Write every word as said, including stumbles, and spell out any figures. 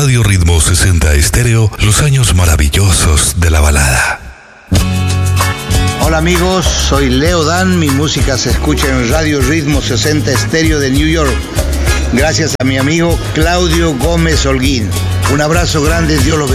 Radio Ritmo sesenta Estéreo, los años maravillosos de la balada. Hola amigos, soy Leo Dan, mi música se escucha en Radio Ritmo sesenta Estéreo de New York. Gracias a mi amigo Claudio Gómez Holguín. Un abrazo grande, Dios los bendiga.